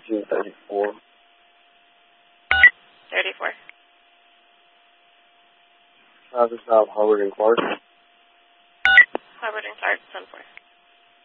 1734. 34. Traffic stop, Hubbard and Clark. Hubbard and Clark, 10-4.